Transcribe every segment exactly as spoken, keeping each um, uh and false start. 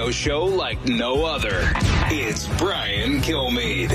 radio show like no other. It's Brian Kilmeade.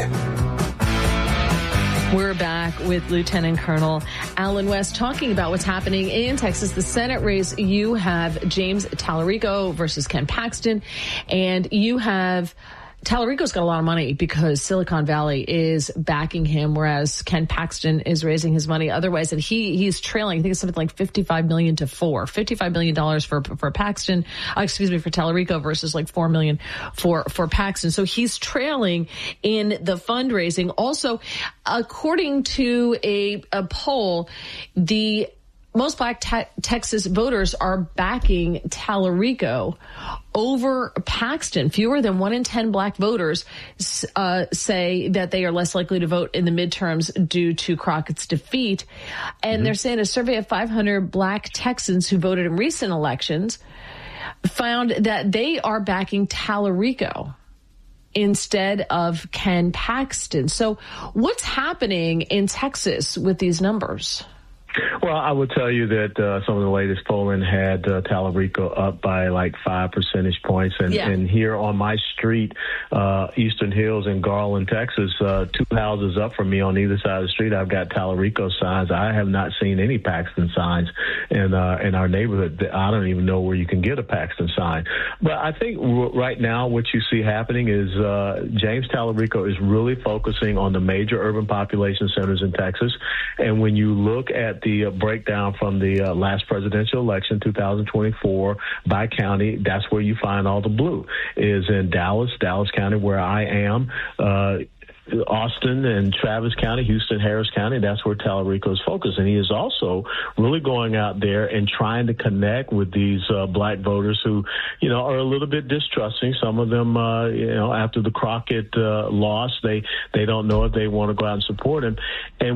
We're back with Lieutenant Colonel Allen West talking about what's happening in Texas. The Senate race, you have James Talarico versus Ken Paxton, and you have Talarico's got a lot of money because Silicon Valley is backing him, whereas Ken Paxton is raising his money otherwise. And he he's trailing, I think it's something like fifty-five million dollars to four. fifty-five million dollars for for Paxton, uh, excuse me, for Talarico versus like four million dollars for, for Paxton. So he's trailing in the fundraising. Also, according to a, a poll, the most black te- Texas voters are backing Talarico over Paxton. Fewer than one in ten black voters uh, say that they are less likely to vote in the midterms due to Crockett's defeat. And mm-hmm. they're saying a survey of five hundred black Texans who voted in recent elections found that they are backing Talarico instead of Ken Paxton. So what's happening in Texas with these numbers? Well, I would tell you that uh, some of the latest polling had uh, Talarico up by like five percentage points. And, yeah. and here on my street, uh, Eastern Hills in Garland, Texas, uh, two houses up from me on either side of the street, I've got Talarico signs. I have not seen any Paxton signs in, uh, in our neighborhood. I don't even know where you can get a Paxton sign. But I think w- right now what you see happening is uh, James Talarico is really focusing on the major urban population centers in Texas. And when you look at the uh, breakdown from the uh, last presidential election, two thousand twenty-four, by county, that's where you find all the blue, is in Dallas, Dallas County, where I am, uh, Austin and Travis County, Houston, Harris County, that's where Talarico is focused. And he is also really going out there and trying to connect with these uh, black voters who, you know, are a little bit distrusting. Some of them, uh, you know, after the Crockett uh, loss, they, they don't know if they want to go out and support him. And